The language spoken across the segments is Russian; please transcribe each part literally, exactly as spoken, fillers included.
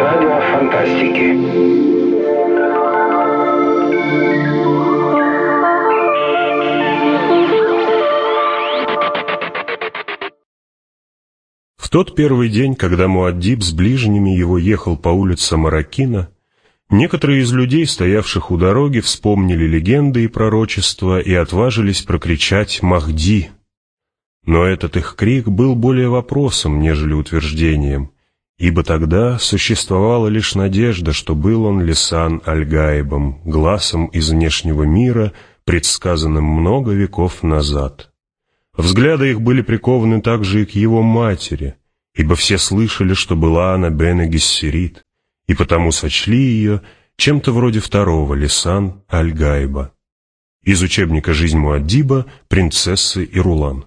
радио фантастики. В тот первый день, когда Муаддиб с ближними его ехал по улицам Аракина, некоторые из людей, стоявших у дороги, вспомнили легенды и пророчества и отважились прокричать «Махди!». Но этот их крик был более вопросом, нежели утверждением, ибо тогда существовала лишь надежда, что был он Лисан Аль-Гаибом, глазом из внешнего мира, предсказанным много веков назад. Взгляды их были прикованы также и к его матери, ибо все слышали, что была она Бене Гессерит, и потому сочли ее чем-то вроде второго Лисан Аль-Гаиба. Из учебника «Жизнь Муаддиба» принцессы Ирулан.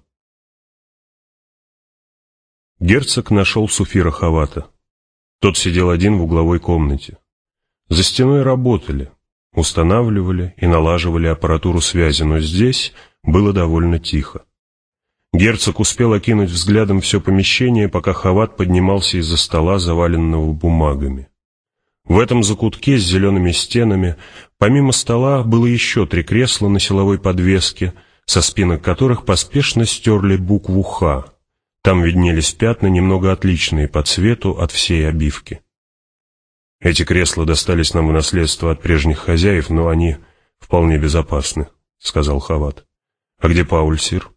Герцог нашел Суфира Хавата. Тот сидел один в угловой комнате. За стеной работали, устанавливали и налаживали аппаратуру связи, но здесь было довольно тихо. Герцог успел окинуть взглядом все помещение, пока Хават поднимался из-за стола, заваленного бумагами. В этом закутке с зелеными стенами, помимо стола, было еще три кресла на силовой подвеске, со спинок которых поспешно стерли букву «Х». Там виднелись пятна, немного отличные по цвету от всей обивки. «Эти кресла достались нам в наследство от прежних хозяев, но они вполне безопасны», — сказал Хават. «А где Пауль, сир?»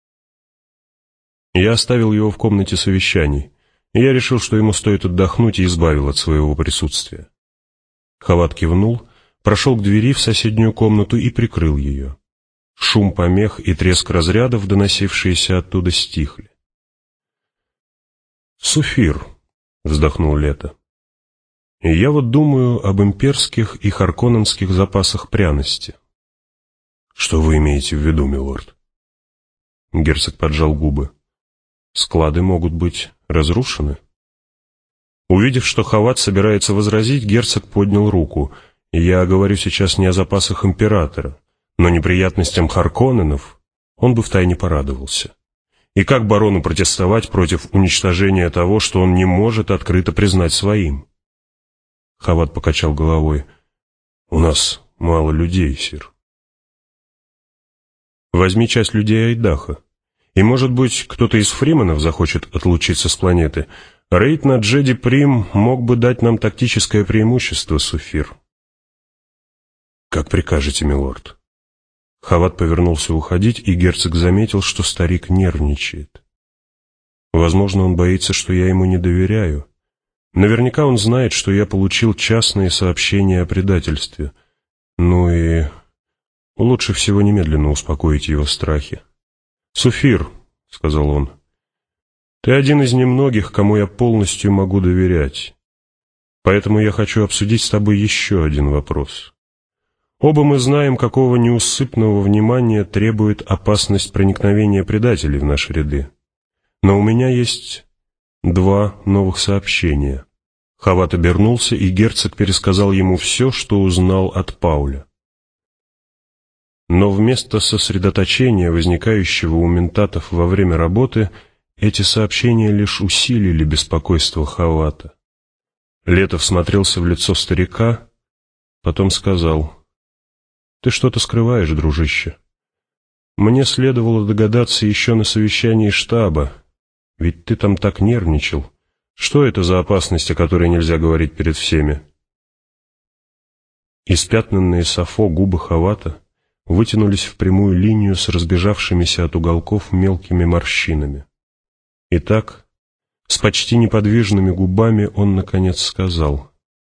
Я оставил его в комнате совещаний, и я решил, что ему стоит отдохнуть, и избавил от своего присутствия. Хават кивнул, прошел к двери в соседнюю комнату и прикрыл ее. Шум помех и треск разрядов, доносившиеся оттуда, стихли. «Суфир», — вздохнул Лето, — «и я вот думаю об имперских и харконненских запасах пряности». «Что вы имеете в виду, милорд?» Герцог поджал губы. «Склады могут быть разрушены». Увидев, что Хават собирается возразить, герцог поднял руку. «Я говорю сейчас не о запасах императора, но неприятностям Харконненов он бы втайне порадовался. И как барону протестовать против уничтожения того, что он не может открыто признать своим?» Хават покачал головой. «У нас мало людей, сир». «Возьми часть людей Айдаха. И, может быть, кто-то из фриманов захочет отлучиться с планеты. Рейд на Джеди Прим мог бы дать нам тактическое преимущество, Суфир». «Как прикажете, милорд». Хават повернулся уходить, и герцог заметил, что старик нервничает. Возможно, он боится, что я ему не доверяю. Наверняка он знает, что я получил частные сообщения о предательстве. Ну и лучше всего немедленно успокоить его страхи. «Суфир», — сказал он, — «ты один из немногих, кому я полностью могу доверять. Поэтому я хочу обсудить с тобой еще один вопрос. Оба мы знаем, какого неусыпного внимания требует опасность проникновения предателей в наши ряды. Но у меня есть два новых сообщения». Хават обернулся, и герцог пересказал ему все, что узнал от Пауля. Но вместо сосредоточения, возникающего у ментатов во время работы, эти сообщения лишь усилили беспокойство Хавата. Летов смотрелся в лицо старика, потом сказал: «Ты что-то скрываешь, дружище. Мне следовало догадаться еще на совещании штаба, ведь ты там так нервничал. Что это за опасность, о которой нельзя говорить перед всеми?» Испятнанные сафо губы Хавата вытянулись в прямую линию с разбежавшимися от уголков мелкими морщинами. Итак, с почти неподвижными губами он, наконец, сказал: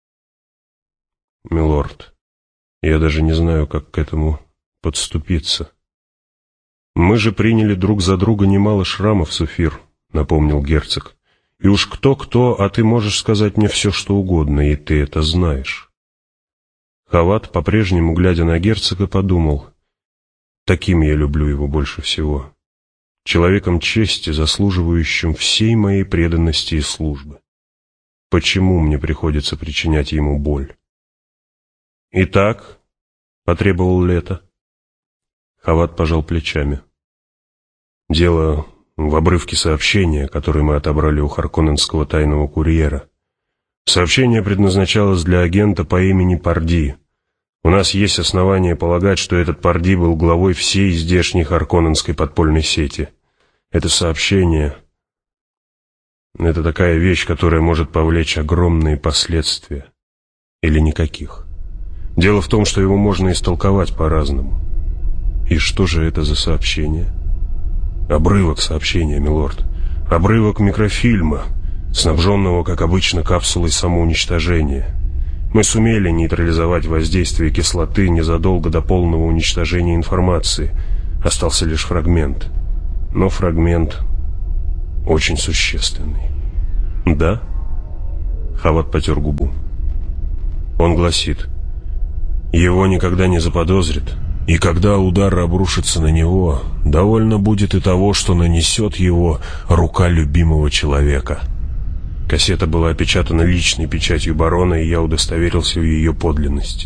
«Милорд, я даже не знаю, как к этому подступиться». «Мы же приняли друг за друга немало шрамов, Суфир», — напомнил герцог. «И уж кто-кто, а ты можешь сказать мне все, что угодно, и ты это знаешь». Хават, по-прежнему глядя на герцога, подумал: таким я люблю его больше всего. Человеком чести, заслуживающим всей моей преданности и службы. Почему мне приходится причинять ему боль? «Итак», — потребовал Лето. Хават пожал плечами. «Дело в обрывке сообщения, которое мы отобрали у харконненского тайного курьера. Сообщение предназначалось для агента по имени Парди. У нас есть основания полагать, что этот Парди был главой всей здешней харконненской подпольной сети. Это сообщение — это такая вещь, которая может повлечь огромные последствия. Или никаких. Дело в том, что его можно истолковать по-разному. И что же это за сообщение? Обрывок сообщения, милорд. Обрывок микрофильма, снабженного, как обычно, капсулой самоуничтожения. Мы сумели нейтрализовать воздействие кислоты незадолго до полного уничтожения информации. Остался лишь фрагмент. Но фрагмент очень существенный. Да? Хават потер губу. Он гласит: его никогда не заподозрят, и когда удар обрушится на него, довольно будет и того, что нанесет его рука любимого человека. Кассета была опечатана личной печатью барона, и я удостоверился в ее подлинности.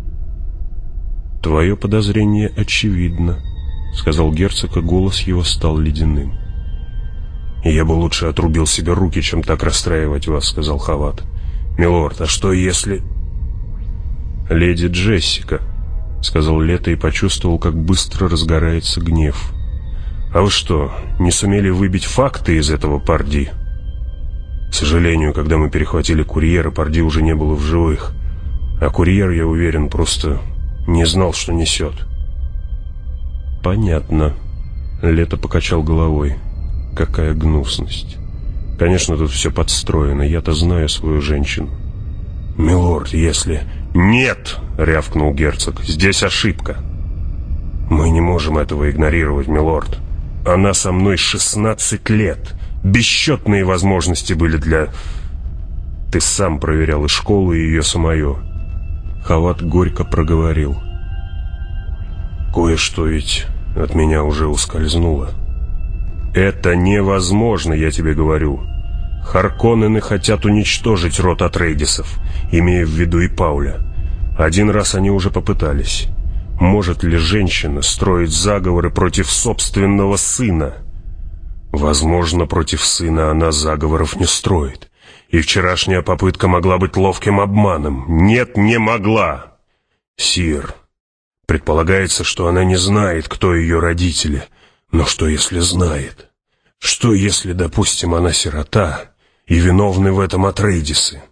«Твое подозрение очевидно», — сказал герцог, и голос его стал ледяным. «Я бы лучше отрубил себе руки, чем так расстраивать вас», — сказал Хават. «Милорд, а что если...» «Леди Джессика», — сказал Лето и почувствовал, как быстро разгорается гнев. «А вы что, не сумели выбить факты из этого Парди?» «К сожалению, когда мы перехватили курьера, Парди уже не было в живых. А курьер, я уверен, просто не знал, что несет». «Понятно», — Лето покачал головой. «Какая гнусность. Конечно, тут все подстроено, я-то знаю свою женщину». «Милорд, если...» «Нет!» — рявкнул герцог. «Здесь ошибка». «Мы не можем этого игнорировать, милорд. Она со мной шестнадцать лет. Бесчетные возможности были для... Ты сам проверял и школу, и ее самое». Хават горько проговорил. «Кое-что ведь от меня уже ускользнуло». «Это невозможно, я тебе говорю. Харконнены хотят уничтожить род Атрейдисов, имея в виду и Пауля. Один раз они уже попытались. Может ли женщина строить заговоры против собственного сына? Возможно, против сына она заговоров не строит. И вчерашняя попытка могла быть ловким обманом. Нет, не могла. Сир, предполагается, что она не знает, кто ее родители. Но что, если знает? Что, если, допустим, она сирота, и виновны в этом Атрейдисы?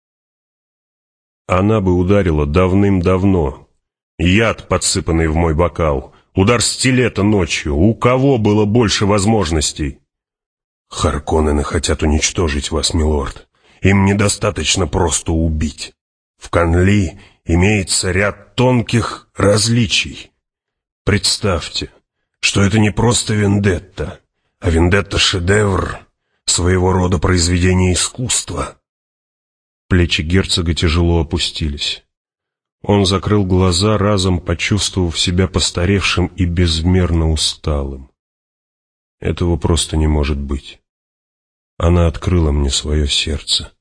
Она бы ударила давным-давно. Яд, подсыпанный в мой бокал, удар стилета ночью. У кого было больше возможностей? Харконнены хотят уничтожить вас, милорд. Им недостаточно просто убить. В Канли имеется ряд тонких различий. Представьте, что это не просто вендетта, а вендетта-шедевр, своего рода произведение искусства. Плечи герцога тяжело опустились. Он закрыл глаза, разом почувствовав себя постаревшим и безмерно усталым. Этого просто не может быть. Она открыла мне свое сердце.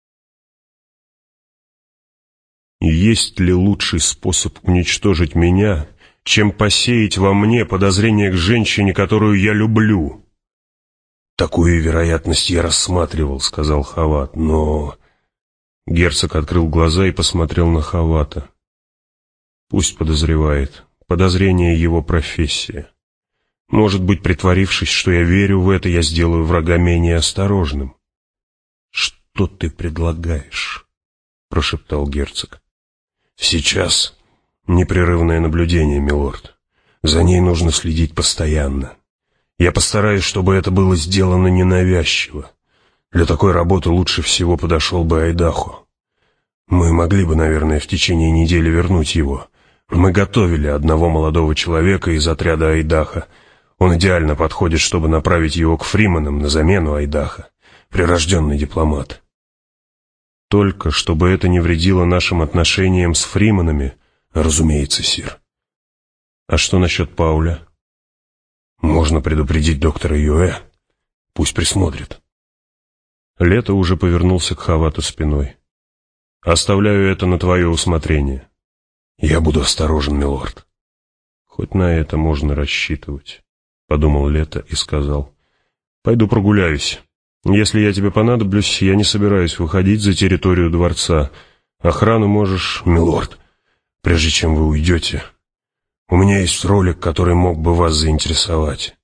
Есть ли лучший способ уничтожить меня, чем посеять во мне подозрение к женщине, которую я люблю? «Такую вероятность я рассматривал», — сказал Хават, — «но...» Герцог открыл глаза и посмотрел на Хавата. «Пусть подозревает. Подозрение — его профессия. Может быть, притворившись, что я верю в это, я сделаю врага менее осторожным». «Что ты предлагаешь?» — прошептал герцог. «Сейчас непрерывное наблюдение, милорд. За ней нужно следить постоянно. Я постараюсь, чтобы это было сделано ненавязчиво. Для такой работы лучше всего подошел бы Айдахо. Мы могли бы, наверное, в течение недели вернуть его. Мы готовили одного молодого человека из отряда Айдаха. Он идеально подходит, чтобы направить его к Фриманам на замену Айдаха. Прирожденный дипломат. Только чтобы это не вредило нашим отношениям с Фриманами, разумеется, сир. А что насчет Пауля? Можно предупредить доктора Юэ. Пусть присмотрит. Лето уже повернулся к Хавату спиной. «Оставляю это на твое усмотрение». «Я буду осторожен, милорд». «Хоть на это можно рассчитывать», — подумал Лето и сказал. «Пойду прогуляюсь. Если я тебе понадоблюсь, я не собираюсь выходить за территорию дворца. Охрану можешь, милорд, прежде чем вы уйдете. У меня есть ролик, который мог бы вас заинтересовать.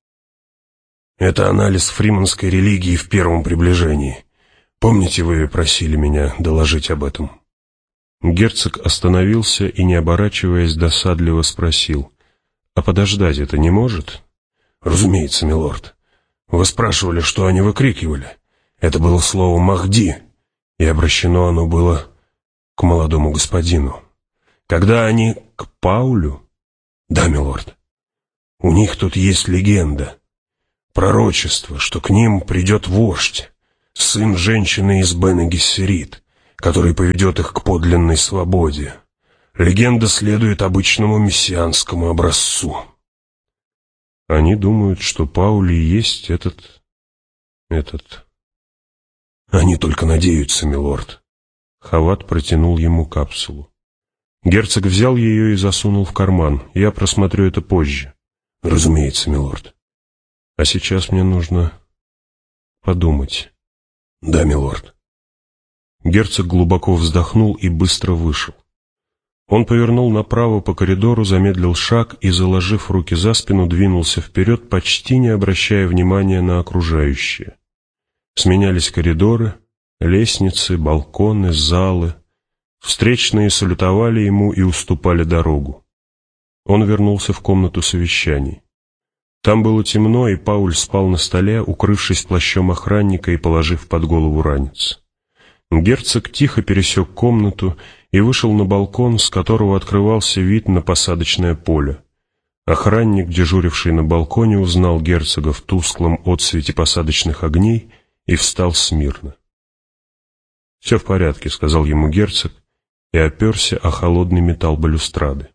Это анализ фриманской религии в первом приближении. Помните, вы просили меня доложить об этом?» Герцог остановился и, не оборачиваясь, досадливо спросил: «А подождать это не может?» «Разумеется, милорд. Вы спрашивали, что они выкрикивали. Это было слово «Махди», и обращено оно было к молодому господину. Когда они к Паулю...» «Да, милорд. У них тут есть легенда, пророчество, что к ним придет вождь, сын женщины из Бене-Гессерит, который поведет их к подлинной свободе. Легенда следует обычному мессианскому образцу». «Они думают, что Паули есть этот... этот...» «Они только надеются, милорд». Хават протянул ему капсулу. Герцог взял ее и засунул в карман. «Я просмотрю это позже». «Разумеется, милорд». «А сейчас мне нужно подумать». «Да, милорд». Герцог глубоко вздохнул и быстро вышел. Он повернул направо по коридору, замедлил шаг и, заложив руки за спину, двинулся вперед, почти не обращая внимания на окружающее. Сменялись коридоры, лестницы, балконы, залы. Встречные салютовали ему и уступали дорогу. Он вернулся в комнату совещаний. Там было темно, и Пауль спал на столе, укрывшись плащом охранника и положив под голову ранец. Герцог тихо пересек комнату и вышел на балкон, с которого открывался вид на посадочное поле. Охранник, дежуривший на балконе, узнал герцога в тусклом отсвете посадочных огней и встал смирно. «Все в порядке», — сказал ему герцог и оперся о холодный металл балюстрады.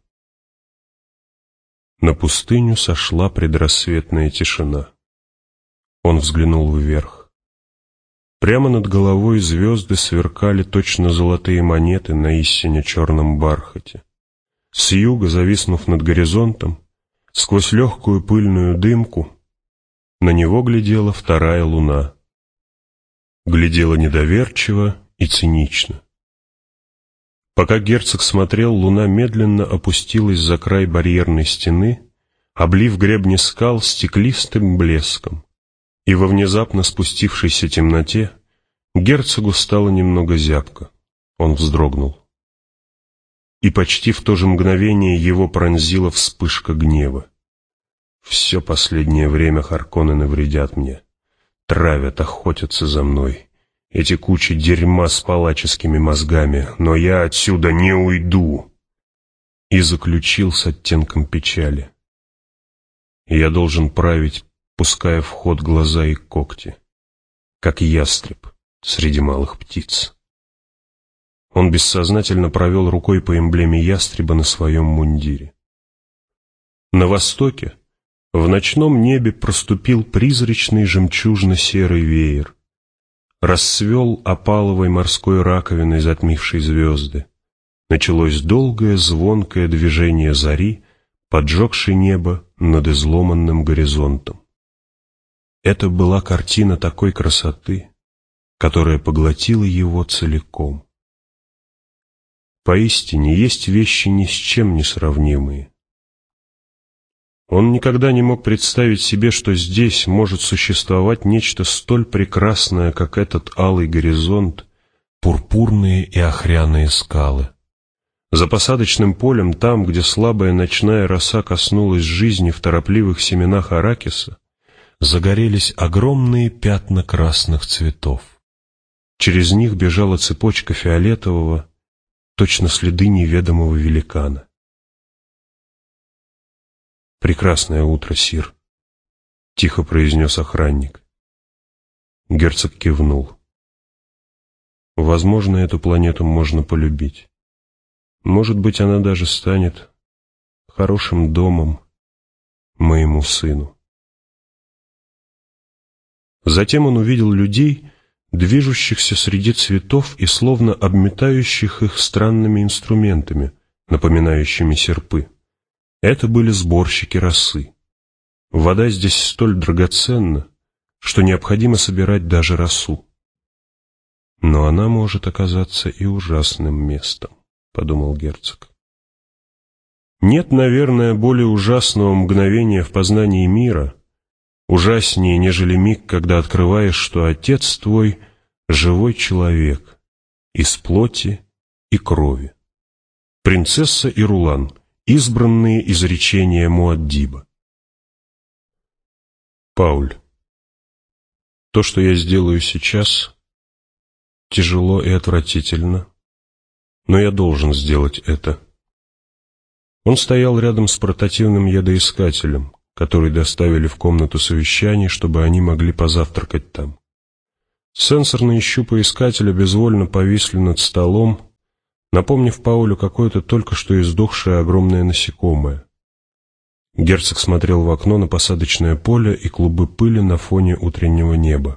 На пустыню сошла предрассветная тишина. Он взглянул вверх. Прямо над головой звезды сверкали точно золотые монеты на истине черном бархате. С юга, зависнув над горизонтом, сквозь легкую пыльную дымку, на него глядела вторая луна. Глядела недоверчиво и цинично. Пока герцог смотрел, луна медленно опустилась за край барьерной стены, облив гребни скал стеклистым блеском, и во внезапно спустившейся темноте герцогу стало немного зябко. Он вздрогнул. И почти в то же мгновение его пронзила вспышка гнева. «Все последнее время Харконнены вредят мне, травят, охотятся за мной. Эти кучи дерьма с палаческими мозгами, но я отсюда не уйду!» И заключил с оттенком печали: «Я должен править, пуская в ход глаза и когти, как ястреб среди малых птиц». Он бессознательно провел рукой по эмблеме ястреба на своем мундире. На востоке, в ночном небе, проступил призрачный жемчужно-серый веер. Расцвел опаловой морской раковиной затмившей звезды. Началось долгое звонкое движение зари, поджегшей небо над изломанным горизонтом. Это была картина такой красоты, которая поглотила его целиком. Поистине есть вещи ни с чем не сравнимые. Он никогда не мог представить себе, что здесь может существовать нечто столь прекрасное, как этот алый горизонт, пурпурные и охряные скалы. За посадочным полем, там, где слабая ночная роса коснулась жизни в торопливых семенах аракиса, загорелись огромные пятна красных цветов. Через них бежала цепочка фиолетового, точно следы неведомого великана. «Прекрасное утро, сир», — тихо произнес охранник. Герцог кивнул. «Возможно, эту планету можно полюбить. Может быть, она даже станет хорошим домом моему сыну». Затем он увидел людей, движущихся среди цветов и словно обметающих их странными инструментами, напоминающими серпы. Это были сборщики росы. Вода здесь столь драгоценна, что необходимо собирать даже росу. Но она может оказаться и ужасным местом, подумал герцог. Нет, наверное, более ужасного мгновения в познании мира, ужаснее, нежели миг, когда открываешь, что отец твой — живой человек, из плоти и крови. Принцесса и Рулан, избранные изречения Муаддиба. Пауль, то, что я сделаю сейчас, тяжело и отвратительно, но я должен сделать это. Он стоял рядом с портативным ядоискателем, который доставили в комнату совещаний, чтобы они могли позавтракать там. Сенсорные щупы искателя безвольно повисли над столом, напомнив Паулю какое-то только что издохшее огромное насекомое. Герцог смотрел в окно на посадочное поле и клубы пыли на фоне утреннего неба.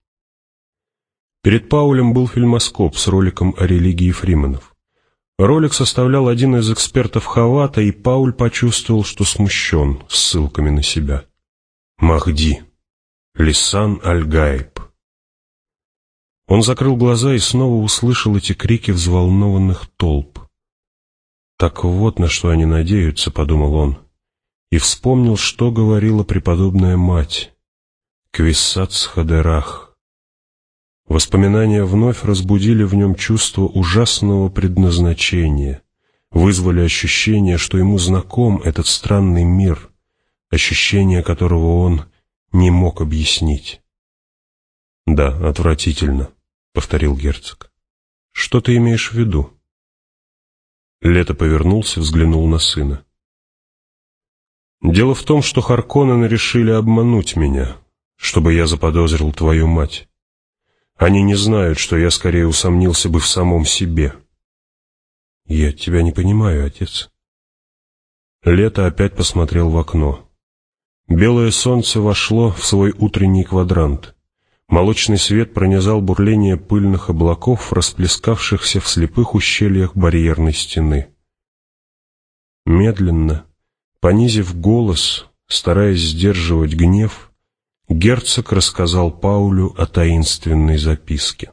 Перед Паулем был фильмоскоп с роликом о религии фриманов. Ролик составлял один из экспертов Хавата, и Пауль почувствовал, что смущен ссылками на себя. Махди. Лисан аль-Гаиб. Он закрыл глаза и снова услышал эти крики взволнованных толп. «Так вот на что они надеются», — подумал он, и вспомнил, что говорила преподобная мать. «Квиссац хадерах». Воспоминания вновь разбудили в нем чувство ужасного предназначения, вызвали ощущение, что ему знаком этот странный мир, ощущение которого он не мог объяснить. «Да, отвратительно», — повторил герцог. «Что ты имеешь в виду?» Лето повернулся, взглянул на сына. «Дело в том, что Харконнены решили обмануть меня, чтобы я заподозрил твою мать. Они не знают, что я скорее усомнился бы в самом себе». «Я тебя не понимаю, отец». Лето опять посмотрел в окно. Белое солнце вошло в свой утренний квадрант. Молочный свет пронизал бурление пыльных облаков, расплескавшихся в слепых ущельях барьерной стены. Медленно, понизив голос, стараясь сдерживать гнев, герцог рассказал Паулю о таинственной записке.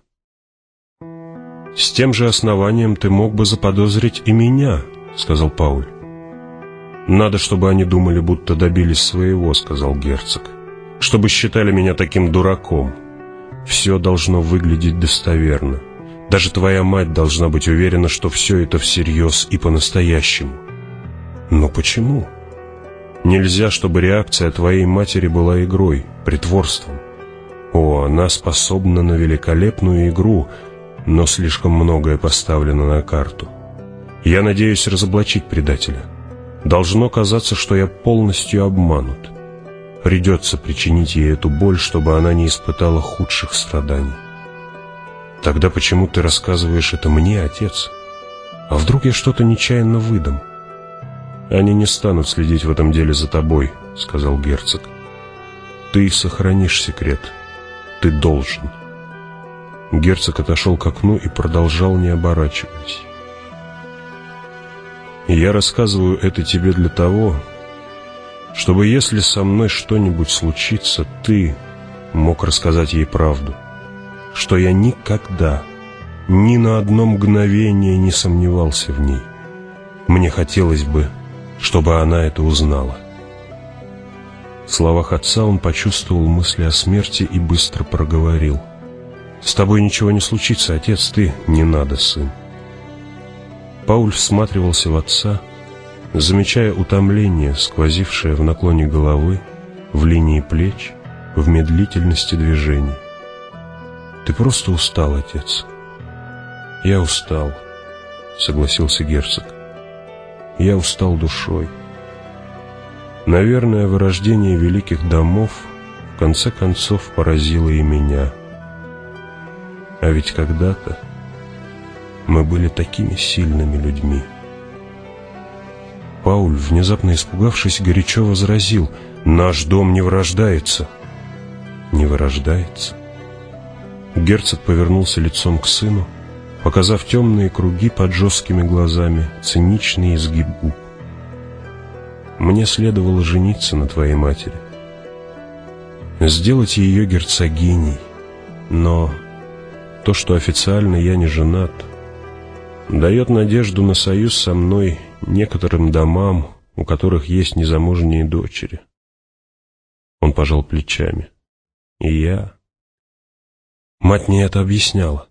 «С тем же основанием ты мог бы заподозрить и меня», — сказал Пауль. «Надо, чтобы они думали, будто добились своего», — сказал герцог, «чтобы считали меня таким дураком. Все должно выглядеть достоверно. Даже твоя мать должна быть уверена, что все это всерьез и по-настоящему». «Но почему? Нельзя, чтобы реакция твоей матери была игрой, притворством. О, она способна на великолепную игру, но слишком многое поставлено на карту. Я надеюсь разоблачить предателя. Должно казаться, что я полностью обманут. Придется причинить ей эту боль, чтобы она не испытала худших страданий. Тогда почему ты рассказываешь это мне, отец? А вдруг я что-то нечаянно выдам?» «Они не станут следить в этом деле за тобой», — сказал герцог. «Ты сохранишь секрет. Ты должен». Герцог отошел к окну и продолжал, не оборачиваясь. «Я рассказываю это тебе для того, чтобы, если со мной что-нибудь случится, ты мог рассказать ей правду, что я никогда, ни на одно мгновение не сомневался в ней. Мне хотелось бы, чтобы она это узнала». В словах отца он почувствовал мысли о смерти и быстро проговорил: «С тобой ничего не случится, отец, ты не надо, сын». Пауль всматривался в отца, замечая утомление, сквозившее в наклоне головы, в линии плеч, в медлительности движений. «Ты просто устал, отец». «Я устал», — согласился герцог. «Я устал душой. Наверное, вырождение великих домов в конце концов поразило и меня. А ведь когда-то мы были такими сильными людьми». Пауль, внезапно испугавшись, горячо возразил: «Наш дом не вырождается». «Не вырождается?» Герцог повернулся лицом к сыну, показав темные круги под жесткими глазами, циничный изгиб губ. «Мне следовало жениться на твоей матери. сделать ее герцогиней. Но то, что официально я не женат, дает надежду на союз со мной некоторым домам, у которых есть незамужние дочери. Он пожал плечами. И я... Мать мне это объясняла.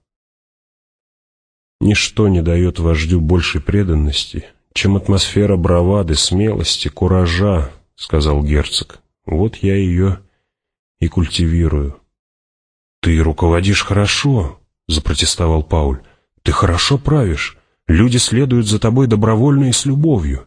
Ничто не дает вождю большей преданности, чем атмосфера бравады, смелости, куража, — сказал герцог. Вот я ее и культивирую. — Ты руководишь хорошо, — запротестовал Пауль. — Ты хорошо правишь. Люди следуют за тобой добровольно и с любовью.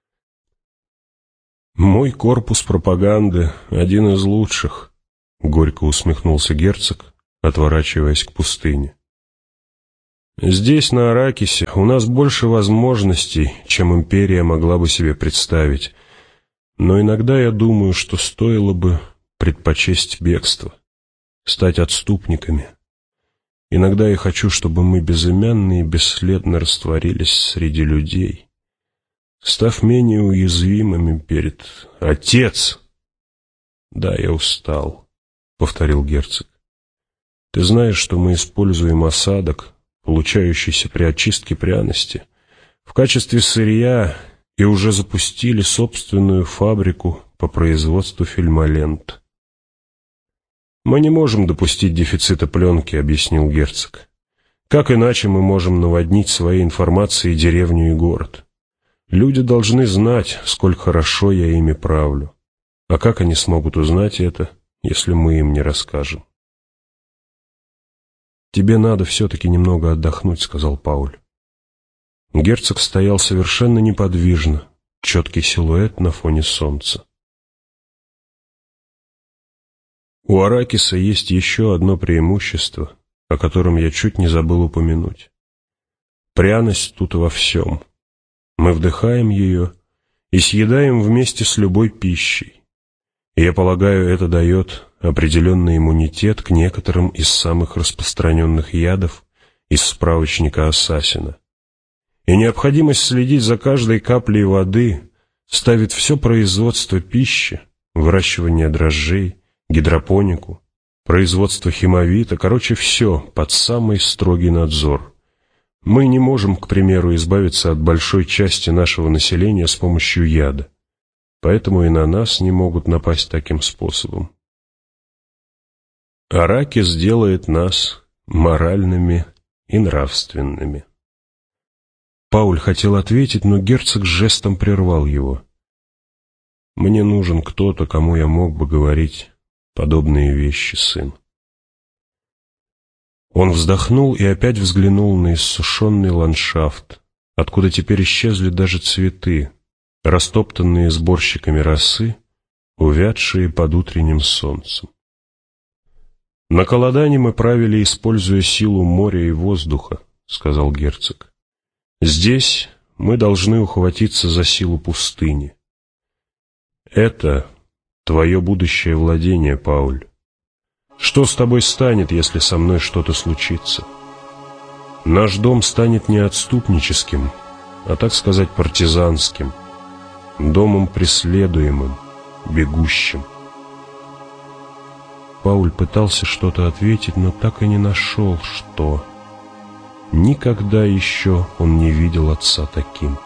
Мой корпус пропаганды один из лучших, — горько усмехнулся герцог, отворачиваясь к пустыне. Здесь, на Аракисе, у нас больше возможностей, чем империя могла бы себе представить. Но иногда я думаю, что стоило бы предпочесть бегство, стать отступниками. Иногда я хочу, чтобы мы безымянно и бесследно растворились среди людей, став менее уязвимыми перед... Отец! Да, я устал, — повторил герцог. Ты знаешь, что мы используем осадок, получающийся при очистке пряности, в качестве сырья и уже запустили собственную фабрику по производству фильмолент. «Мы не можем допустить дефицита пленки», — объяснил герцог. «Как иначе мы можем наводнить своей информацией деревню и город? Люди должны знать, сколько хорошо я ими правлю. А как они смогут узнать это, если мы им не расскажем?» «Тебе надо все-таки немного отдохнуть», — сказал Пауль. Герцог стоял совершенно неподвижно, четкий силуэт на фоне солнца. У Аракиса есть еще одно преимущество, о котором я чуть не забыл упомянуть. Пряность тут во всем. Мы вдыхаем ее и съедаем вместе с любой пищей. И я полагаю, это дает определенный иммунитет к некоторым из самых распространенных ядов из справочника Ассасина. И необходимость следить за каждой каплей воды ставит все производство пищи, выращивание дрожжей, гидропонику, производство химовита, короче, все под самый строгий надзор. Мы не можем, к примеру, избавиться от большой части нашего населения с помощью яда, поэтому и на нас не могут напасть таким способом. Аракис делает нас моральными и нравственными. Пауль хотел ответить, но герцог жестом прервал его. «Мне нужен кто-то, кому я мог бы говорить подобные вещи, сын». Он вздохнул и опять взглянул на иссушенный ландшафт, откуда теперь исчезли даже цветы, растоптанные сборщиками росы, увядшие под утренним солнцем. «На Колодане мы правили, используя силу моря и воздуха», — сказал герцог. «Здесь мы должны ухватиться за силу пустыни. Это твое будущее владение, Пауль. Что с тобой станет, если со мной что-то случится? Наш дом станет не отступническим, а, так сказать, партизанским, домом преследуемым, бегущим». Пауль пытался что-то ответить, но так и не нашел, что... Никогда еще он не видел отца таким.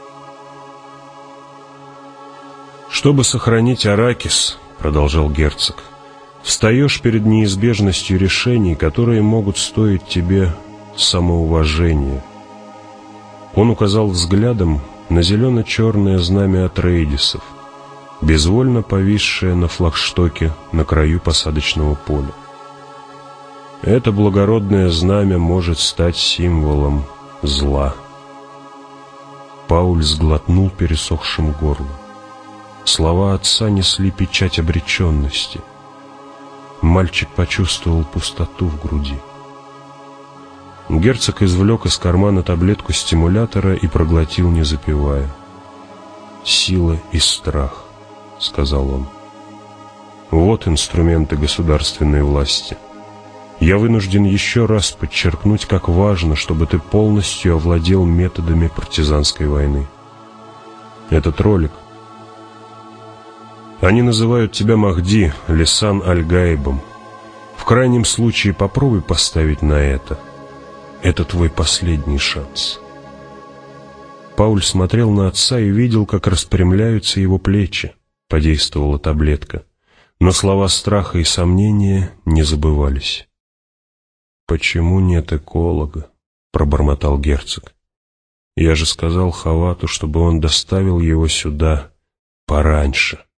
«Чтобы сохранить Аракис, — продолжал герцог, — встаешь перед неизбежностью решений, которые могут стоить тебе самоуважения». Он указал взглядом на зелено-черное знамя Атрейдисов, безвольно повисшее на флагштоке на краю посадочного поля. Это благородное знамя может стать символом зла. Пауль сглотнул пересохшим горлом. Слова отца несли печать обреченности. Мальчик почувствовал пустоту в груди. Герцог извлек из кармана таблетку стимулятора и проглотил, не запивая. «Сила и страх», — сказал он. «Вот инструменты государственной власти. Я вынужден еще раз подчеркнуть, как важно, чтобы ты полностью овладел методами партизанской войны. Этот ролик Они называют тебя Махди, Лисан Аль-Гаибом. В крайнем случае попробуй поставить на это. Это твой последний шанс». Пауль смотрел на отца и видел, как распрямляются его плечи. Подействовала таблетка. Но слова страха и сомнения не забывались. «Почему нет эколога?» — пробормотал герцог. «Я же сказал Хавату, чтобы он доставил его сюда пораньше».